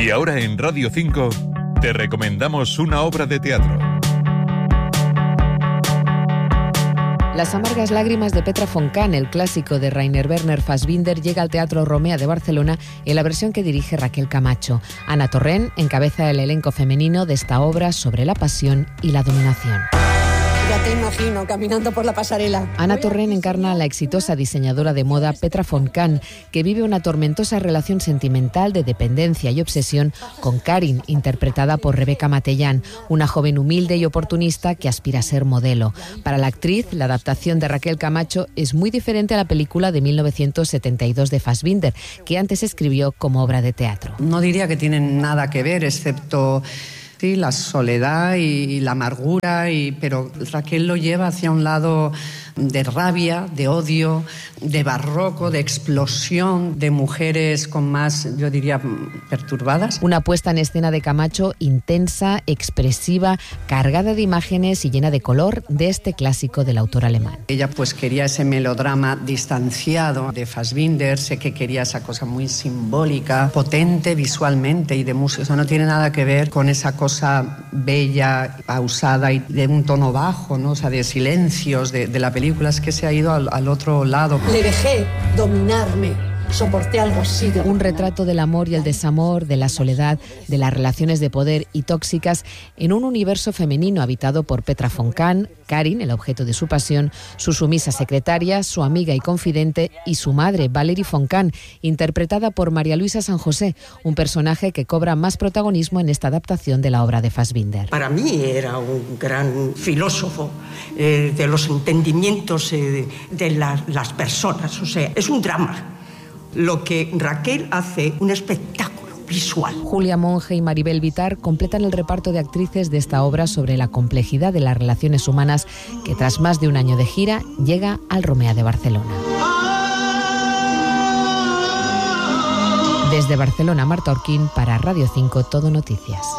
Y ahora en Radio 5 te recomendamos una obra de teatro. Las amargas lágrimas de Petra von Kant, el clásico de Rainer Werner Fassbinder, llega al Teatro Romea de Barcelona en la versión que dirige Raquel Camacho. Ana Torrent encabeza el elenco femenino de esta obra sobre la pasión y la dominación. Ya te imagino caminando por la pasarela. Ana Torrent encarna a la exitosa diseñadora de moda Petra von Kant, que vive una tormentosa relación sentimental de dependencia y obsesión con Karin, interpretada por Rebeca Matellán, una joven humilde y oportunista que aspira a ser modelo. Para la actriz, la adaptación de Raquel Camacho es muy diferente a la película de 1972 de Fassbinder, que antes escribió como obra de teatro. No diría que tienen nada que ver, excepto sí, la soledad y la amargura, pero Raquel lo lleva hacia un lado de rabia, de odio, de barroco, de explosión, de mujeres con más, yo diría, perturbadas. Una puesta en escena de Camacho intensa, expresiva, cargada de imágenes y llena de color de este clásico del autor alemán. Ella pues quería ese melodrama distanciado de Fassbinder, sé que quería esa cosa muy simbólica, potente visualmente y de música. O sea, no tiene nada que ver con esa cosa bella, pausada y de un tono bajo, ¿no? O sea, de silencios de la película. Es que se ha ido al otro lado. Le dejé dominarme. Soporté algo así. Un retrato del amor y el desamor, de la soledad, de las relaciones de poder y tóxicas en un universo femenino habitado por Petra von Kant, Karin, el objeto de su pasión, su sumisa secretaria, su amiga y confidente, y su madre, Valerie von Kant, interpretada por María Luisa San José, un personaje que cobra más protagonismo en esta adaptación de la obra de Fassbinder. Para mí era un gran filósofo de los entendimientos de las personas. O sea, es un drama. Lo que Raquel hace, un espectáculo visual. Julia Monge y Maribel Vitar completan el reparto de actrices de esta obra sobre la complejidad de las relaciones humanas que tras más de un año de gira llega al Romea de Barcelona. Desde Barcelona, Marta Orquín para Radio 5 Todo Noticias.